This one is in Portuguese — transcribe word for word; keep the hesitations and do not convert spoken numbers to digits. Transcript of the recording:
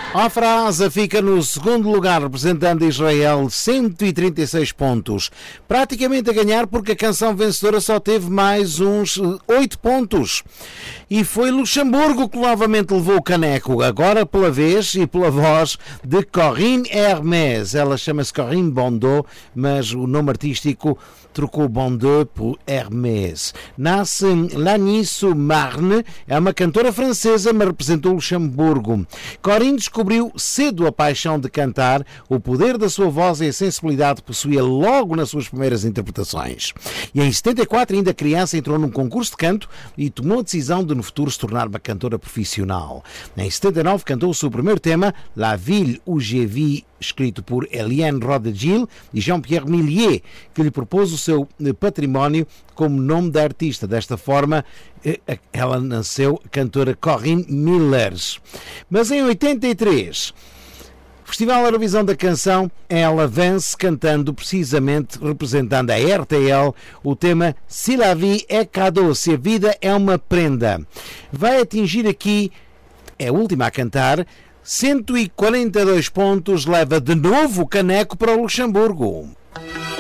A França fica no segundo lugar, representando Israel, cento e trinta e seis pontos. Praticamente a ganhar, porque a canção vencedora só teve mais uns oito pontos. E foi Luxemburgo que novamente levou o caneco, agora pela vez e pela voz de Corinne Hermès. Ela chama-se Corinne Bondot, mas o nome artístico trocou Bondot por Hermès. Nasce em Lagny-sur-Marne, é uma cantora francesa, mas representou Luxemburgo. Corinne descobriu cedo a paixão de cantar, o poder da sua voz e a sensibilidade que possuía logo nas suas primeiras interpretações. E em setenta e quatro, ainda criança, entrou num concurso de canto e tomou a decisão de no futuro se tornar uma cantora profissional. Em setenta e nove cantou o seu primeiro tema, La Ville où je vis, escrito por Eliane Rodagil e Jean-Pierre Millier, que lhe propôs o seu património como nome da artista. Desta forma, ela nasceu cantora Corinne Millers. Mas em oitenta e três, Festival Eurovisão da Canção, ela vence cantando, precisamente representando a R T L, o tema Si la vie est cadeau, se a vida é uma prenda. Vai atingir aqui, é a última a cantar, cento e quarenta e dois pontos, leva de novo o caneco para o Luxemburgo.